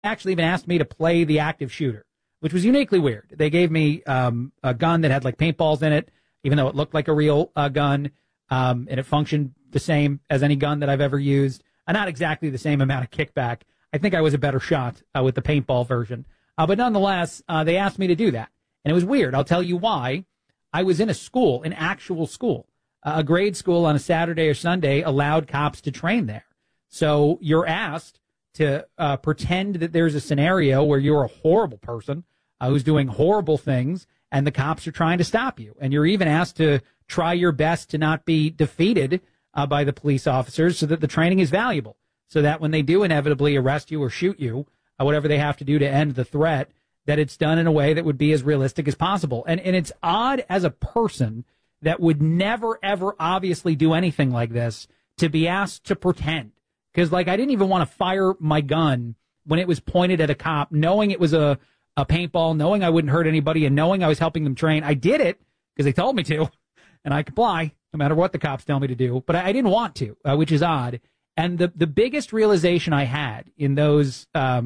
actually even asked me to play the active shooter, which was uniquely weird. They gave me a gun that had like paintballs in it, even though it looked like a real gun, and it functioned the same as any gun that I've ever used. Not exactly the same amount of kickback. I think I was a better shot with the paintball version. But nonetheless, they asked me to do that. And it was weird. I'll tell you why. I was in a school, an actual school. A grade school on a Saturday or Sunday allowed cops to train there. So you're asked to pretend that there's a scenario where you're a horrible person who's doing horrible things, and the cops are trying to stop you. And you're even asked to try your best to not be defeated by the police officers so that the training is valuable, so that when they do inevitably arrest you or shoot you, whatever they have to do to end the threat, that it's done in a way that would be as realistic as possible. And it's odd as a person that would never, ever obviously do anything like this to be asked to pretend. Because, like, I didn't even want to fire my gun when it was pointed at a cop, knowing it was a paintball, knowing I wouldn't hurt anybody, and knowing I was helping them train. I did it because they told me to, and I comply no matter what the cops tell me to do. But I didn't want to, which is odd. And the biggest realization I had in those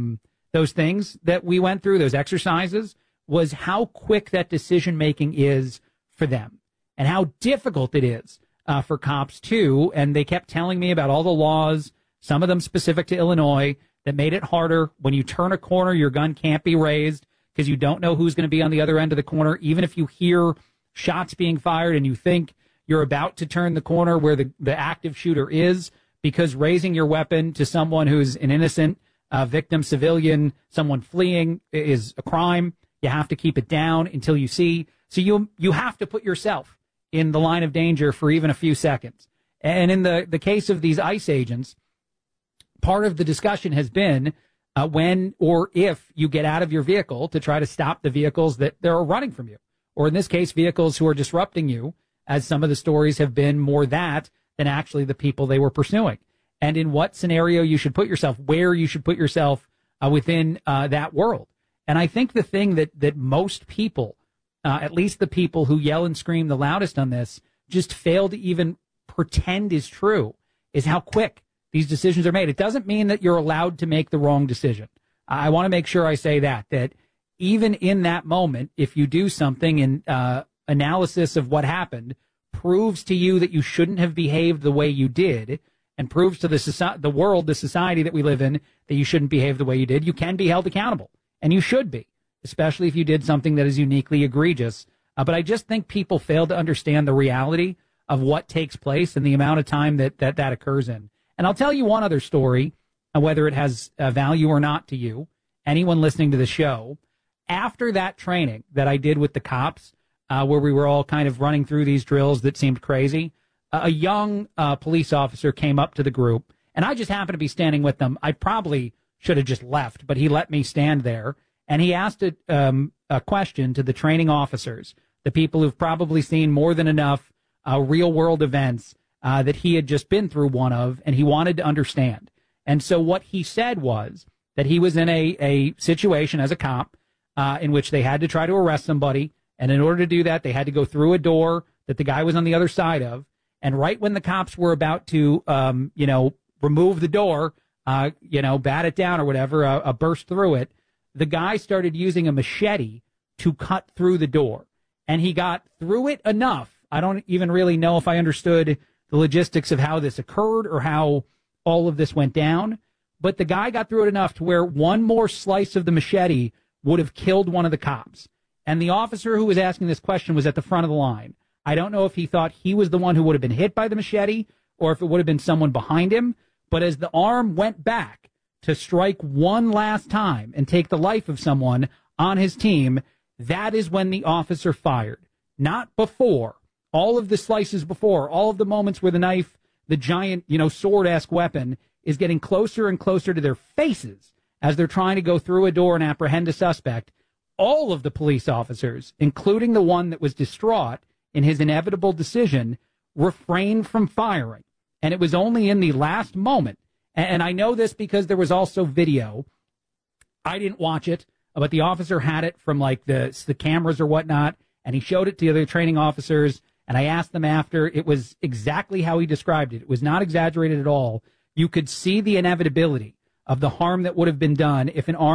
things that we went through, those exercises, was how quick that decision-making is for them and how difficult it is for cops, too. And they kept telling me about all the laws, some of them specific to Illinois, that made it harder. When you turn a corner, your gun can't be raised because you don't know who's going to be on the other end of the corner. Even if you hear shots being fired and you think you're about to turn the corner where the active shooter is, because raising your weapon to someone who's an innocent victim, civilian, someone fleeing is a crime. You have to keep it down until you see. So you have to put yourself in the line of danger for even a few seconds. And in the case of these ICE agents, part of the discussion has been when or if you get out of your vehicle to try to stop the vehicles that are running from you, or in this case, vehicles who are disrupting you, as some of the stories have been more that than actually the people they were pursuing. And in what scenario you should put yourself, where you should put yourself within that world. And I think the thing that most people, at least the people who yell and scream the loudest on this, just fail to even pretend is true, is how quick these decisions are made. It doesn't mean that you're allowed to make the wrong decision. I want to make sure I say that even in that moment, if you do something in analysis of what happened, proves to you that you shouldn't have behaved the way you did, and proves to the world, the society that we live in, that you shouldn't behave the way you did, you can be held accountable. And you should be, especially if you did something that is uniquely egregious. But I just think people fail to understand the reality of what takes place and the amount of time that occurs in. And I'll tell you one other story, whether it has value or not to you, anyone listening to the show. After that training that I did with the cops, where we were all kind of running through these drills that seemed crazy, a young police officer came up to the group, and I just happened to be standing with them. I probably should have just left, but he let me stand there, and he asked a question to the training officers, the people who've probably seen more than enough real-world events that he had just been through one of, and he wanted to understand. And so what he said was that he was in a situation as a cop in which they had to try to arrest somebody, and in order to do that, they had to go through a door that the guy was on the other side of. And right when the cops were about to, remove the door, bat it down or whatever, burst through it, the guy started using a machete to cut through the door. And he got through it enough. I don't even really know if I understood the logistics of how this occurred or how all of this went down. But the guy got through it enough to where one more slice of the machete would have killed one of the cops. And the officer who was asking this question was at the front of the line. I don't know if he thought he was the one who would have been hit by the machete or if it would have been someone behind him. But as the arm went back to strike one last time and take the life of someone on his team, that is when the officer fired. Not before. All of the slices before, all of the moments where the knife, the giant, sword-esque weapon, is getting closer and closer to their faces as they're trying to go through a door and apprehend a suspect. All of the police officers, including the one that was distraught in his inevitable decision, refrained from firing. And it was only in the last moment. And I know this because there was also video. I didn't watch it, but the officer had it from like the cameras or whatnot, and he showed it to the other training officers. And I asked them after. It was exactly how he described it. It was not exaggerated at all. You could see the inevitability of the harm that would have been done if an armed